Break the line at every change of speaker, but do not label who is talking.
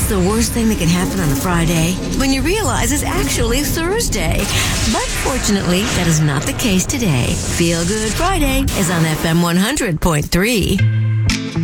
the worst thing that can happen on a Friday? When you realize it's actually Thursday. But fortunately, that is not the case today. Feel Good Friday is on FM 100.3.